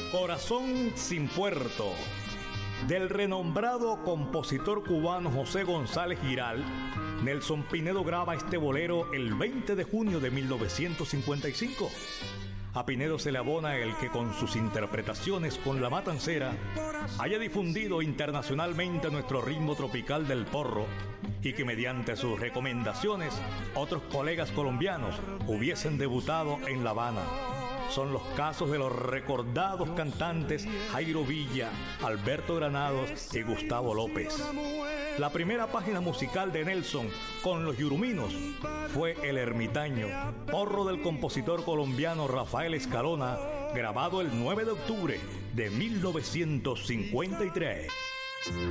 Corazón sin puerto, del renombrado compositor cubano José González Giral. Nelson Pinedo graba este bolero el 20 de junio de 1955. A Pinedo se le abona el que con sus interpretaciones con La Matancera haya difundido internacionalmente nuestro ritmo tropical del porro y que mediante sus recomendaciones otros colegas colombianos hubiesen debutado en La Habana. Son los casos de los recordados cantantes Jairo Villa, Alberto Granados y Gustavo López. La primera página musical de Nelson con los Yuruminos fue El Ermitaño, porro del compositor colombiano Rafael Escalona, grabado el 9 de octubre de 1953.